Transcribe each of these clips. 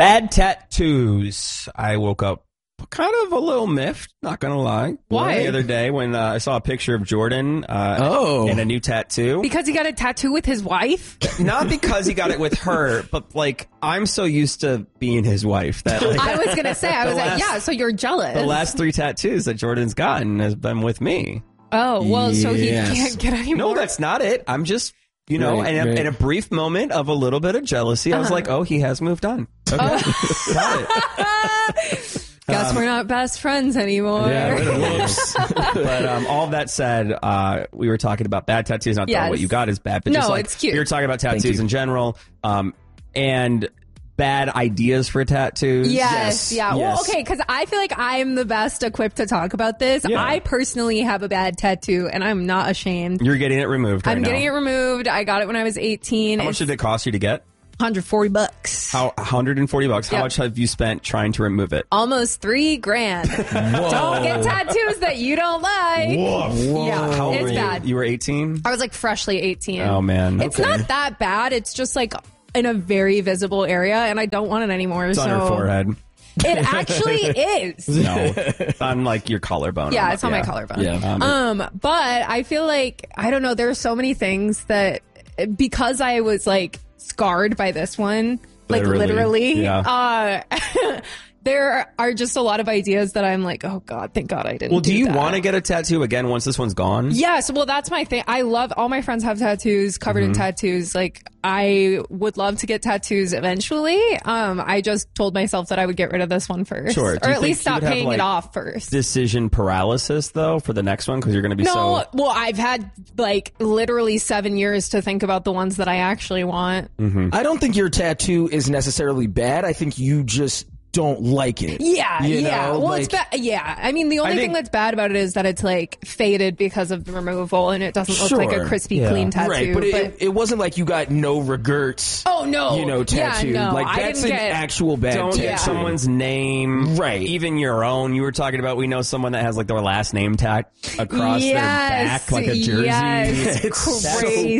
Bad tattoos. I woke up kind of a little miffed, not going to lie. Why? The other day when I saw a picture of Jordan and a new tattoo. Because he got a tattoo with his wife? Not because he got it with her, but like I'm so used to being his wife that like, I was going to say, so you're jealous. the last 3 tattoos that Jordan's gotten has been with me. Oh, well, so he can't get any more? No, that's not it. I'm just... You know, in a brief moment of a little bit of jealousy, I was like, oh, he has moved on. Okay. Got it. Guess we're not best friends anymore. Yeah, but all that said, we were talking about bad tattoos. Not that what you got is bad, but just like, it's cute. We were talking about tattoos in general, and bad ideas for tattoos. Yes. Well, okay, because I feel like I'm the best equipped to talk about this. Yeah. I personally have a bad tattoo, and I'm not ashamed. You're getting it removed right now. I'm getting it removed. I got it when I was 18. How much did it cost you to get? $140. How $140? How much have you spent trying to remove it? Almost $3,000. Don't get tattoos that you don't like. Whoa. Yeah, How old it's were you? bad. You were 18? I was like freshly 18. Oh man, it's not that bad. It's just like in a very visible area, and I don't want it anymore. It's on your forehead. It actually is. No, it's on like your collarbone. Yeah, it's on my collarbone. Yeah. But I feel like, I don't know, there are so many things that, because I was like scarred by this one, like literally, there are just a lot of ideas that I'm like, oh God, thank God I didn't. Well, do you that. want to get a tattoo again once this one's gone? Yes. Well, that's my thing. I love, all my friends have tattoos, covered in tattoos. Like, I would love to get tattoos eventually. I just told myself that I would get rid of this one first. Sure. Or at least stop paying it off first. Decision paralysis, though, for the next one? Because you're going to be well, I've had like literally 7 years to think about the ones that I actually want. I don't think your tattoo is necessarily bad. I think you just don't like it. Yeah, you know? Well, like, it's bad. Yeah, I mean, the only thing that's bad about it is that it's like faded because of the removal, and it doesn't look like a crispy, clean tattoo. Right, but it wasn't like you got no regrets. Oh no, you know, tattoo. Yeah, no, like that's an actual bad don't tattoo. get someone's name, right? Even your own. You were talking about. We know someone that has like their last name tacked across their back, like a jersey. Yes, it's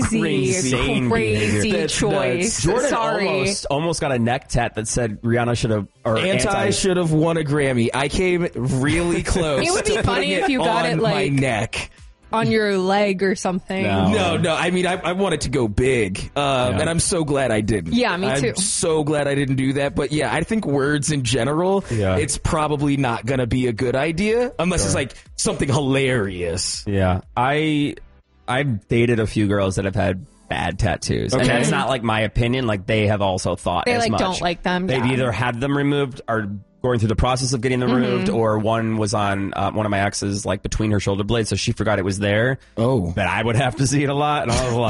crazy choice. Jordan almost got a neck tat that said Rihanna should have. Anti should have won a Grammy. I came really close. It would be funny if you got it like my neck, on your leg or something. No. I mean, I wanted to go big, and I'm so glad I didn't. Yeah, me too. I'm so glad I didn't do that. But yeah, I think words in general, it's probably not gonna be a good idea unless it's like something hilarious. Yeah, I've dated a few girls that have had bad tattoos. And that's not like my opinion. Like they have also thought they as like much. Don't like them. They've either had them removed or going through the process of getting them removed, or one was on one of my exes, like between her shoulder blades, so she forgot it was there. Oh, but I would have to see it a lot, and I was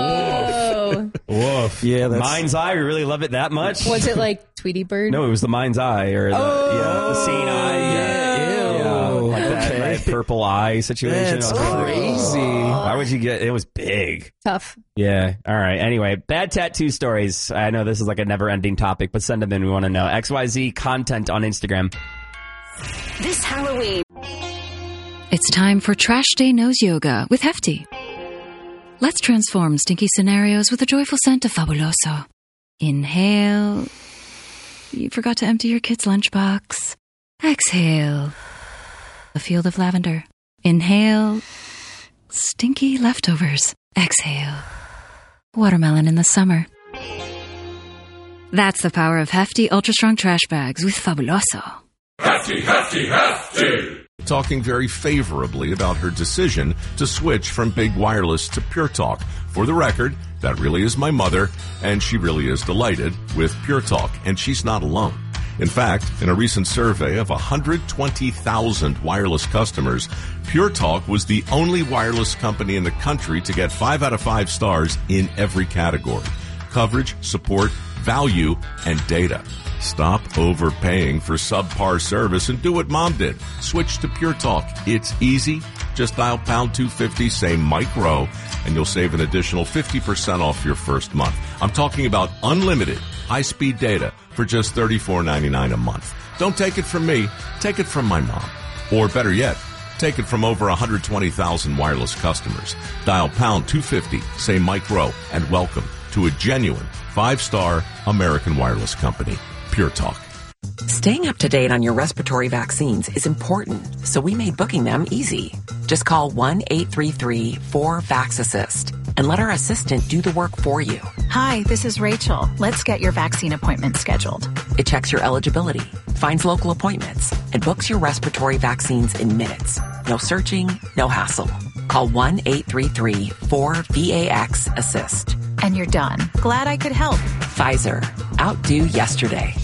like, woof. Yeah, that's... mind's eye. We really love it that much. Was it like Tweety Bird? No, it was the mind's eye, or the seeing eye. Like that purple eye situation. That's crazy. Why would you get? It was big. Tough. Yeah. All right. Anyway, bad tattoo stories. I know this is like a never-ending topic, but send them in. We want to know. XYZ content on Instagram. This Halloween. It's time for Trash Day Nose Yoga with Hefty. Let's transform stinky scenarios with a joyful scent of Fabuloso. Inhale. You forgot to empty your kid's lunchbox. Exhale. A field of lavender. Inhale. Stinky leftovers. Exhale. Watermelon in the summer. That's the power of Hefty Ultra Strong Trash Bags with Fabuloso. Hefty, Hefty, Hefty! Talking very favorably about her decision to switch from Big Wireless to Pure Talk. For the record, that really is my mother, and she really is delighted with Pure Talk, and she's not alone. In fact, in a recent survey of 120,000 wireless customers, Pure Talk was the only wireless company in the country to get 5 out of 5 stars in every category: coverage, support, value, and data. Stop overpaying for subpar service and do what Mom did. Switch to Pure Talk. It's easy. Just dial pound 250, say micro, and you'll save an additional 50% off your first month. I'm talking about unlimited high-speed data for just $34.99 a month. Don't take it from me. Take it from my mom. Or better yet, take it from over 120,000 wireless customers. Dial pound 250, say micro, and welcome to a genuine 5-star American wireless company. Pure Talk. Staying up to date on your respiratory vaccines is important, so we made booking them easy. Just call 1-833-4VAX-ASSIST and let our assistant do the work for you. Hi, this is Rachel. Let's get your vaccine appointment scheduled. It checks your eligibility, finds local appointments, and books your respiratory vaccines in minutes. No searching, no hassle. Call 1-833-4VAX-ASSIST. And you're done. Glad I could help. Pfizer. Outdo yesterday.